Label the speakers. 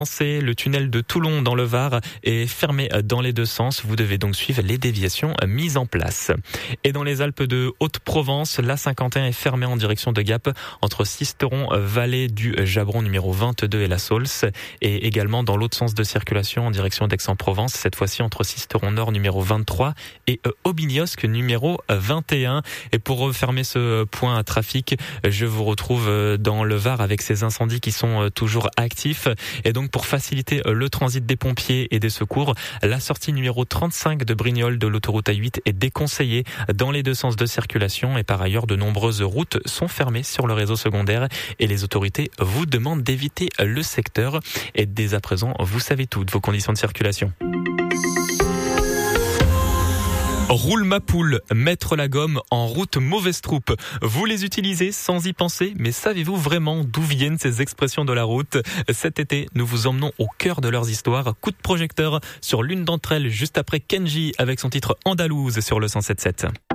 Speaker 1: Le tunnel de Toulon dans le Var est fermé dans les deux sens. Vous devez donc suivre les déviations mises en place. Et dans les Alpes de Haute-Provence, l'A51 est fermée en direction de Gap entre Sisteron, vallée du Jabron numéro 22 et la Saulce. Et également dans l'autre sens de circulation en direction d'Aix-en-Provence, cette fois-ci entre Sisteron Nord numéro 23 et Aubignosc numéro 21. Et pour refermer ce point à trafic, je vous retrouve dans le Var avec ces incendies qui sont toujours actifs. Et donc pour faciliter le transit des pompiers et des secours, la sortie numéro 35 de Brignoles de l'autoroute A8 est déconseillée dans les deux sens de circulation et par ailleurs de nombreuses routes sont fermées sur le réseau secondaire et les autorités vous demandent d'éviter le secteur. Et dès à présent, vous savez tout de vos conditions de circulation. Roule ma poule, mettre la gomme en route mauvaise troupe. Vous les utilisez sans y penser, mais savez-vous vraiment d'où viennent ces expressions de la route ? Cet été, nous vous emmenons au cœur de leurs histoires. Coup de projecteur sur l'une d'entre elles juste après Kenji avec son titre Andalouse sur le 107.7.